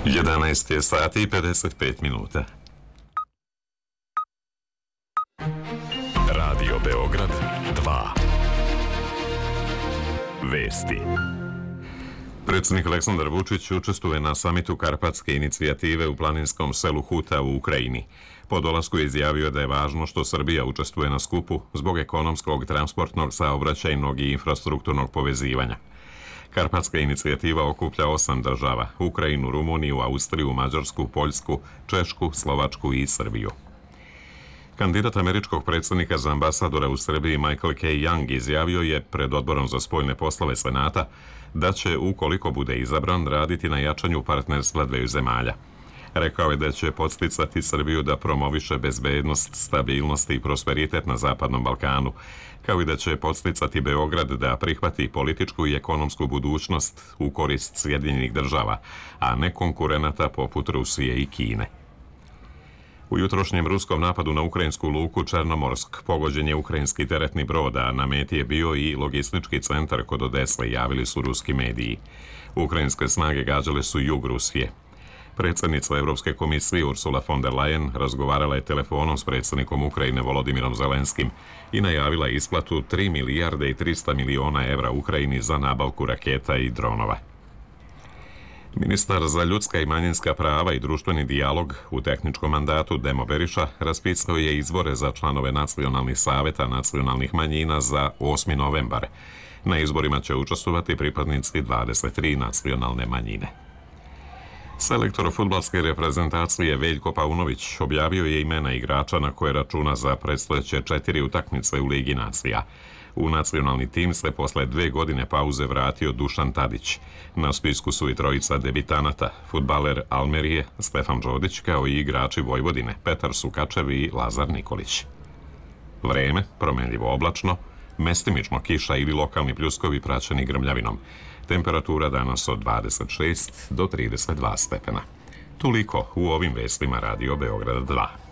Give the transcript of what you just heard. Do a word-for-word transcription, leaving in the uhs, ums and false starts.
jedanaest je sati i pedeset pet minuta. Radio Beograd dva. Vesti. Predsjednik Aleksandar Vučić učestvuje na samitu Karpatske inicijative u planinskom selu Huta u Ukrajini. Po dolasku je izjavio da je važno što Srbija učestvuje na skupu zbog ekonomskog, transportnog, saobraćajnog i infrastrukturnog povezivanja. Karpatska inicijativa okuplja osam država: Ukrajinu, Rumuniju, Austriju, Mađarsku, Poljsku, Češku, Slovačku i Srbiju. Kandidat američkog predsjednika za ambasadora u Srbiji Michael K. Young izjavio je pred Odborom za spoljne poslove Senata da će, ukoliko bude izabran, raditi na jačanju partnerstva dveju zemalja. Rekao je da će podsticati Srbiju da promoviše bezbednost, stabilnost i prosperitet na Zapadnom Balkanu, kao i da će podsticati Beograd da prihvati političku i ekonomsku budućnost u korist Sjedinjenih država, a ne konkurenata poput Rusije i Kine. U jutrošnjem ruskom napadu na ukrajinsku luku Černomorsk pogođen je ukrajinski teretni brod, a na meti je bio i logistički centar kod Odesle, javili su ruski mediji. Ukrajinske snage gađale su jug Rusije. Predsjednica Evropske komisije Ursula von der Leyen razgovarala je telefonom s predsjednikom Ukrajine Volodimirom Zelenskim i najavila isplatu tri milijarde i trista miliona evra Ukrajini za nabavku raketa i dronova. Ministar za ljudska i manjinska prava i društveni dijalog u tehničkom mandatu Demo Beriša raspisao je izbore za članove Nacionalnih saveta nacionalnih manjina za osmi novembar. Na izborima će učestvovati pripadnici dvadeset tri nacionalne manjine. Selektor fudbalske reprezentacije Veljko Paunović objavio je imena igrača na koje računa za predstojeće četiri utakmice u Ligi nacija. U nacionalni tim se posle dve godine pauze vratio Dušan Tadić. Na spisku su i trojica debitanata, fudbaler Almerije Stefan Đodić, kao i igrači Vojvodine Petar Sukačev i Lazar Nikolić. Vreme promenljivo oblačno, mestimično kiša ili lokalni pljuskovi praćeni grmljavinom. Temperatura danas od dvadeset šest do trideset dva stepena. Toliko u ovim vestima Radio Beograd dva.